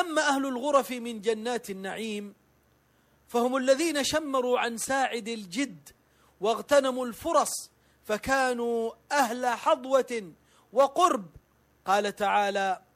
أما أهل الغرف من جنات النعيم فهم الذين شمروا عن ساعد الجد واغتنموا الفرص فكانوا أهل حظوة وقرب. قال تعالى: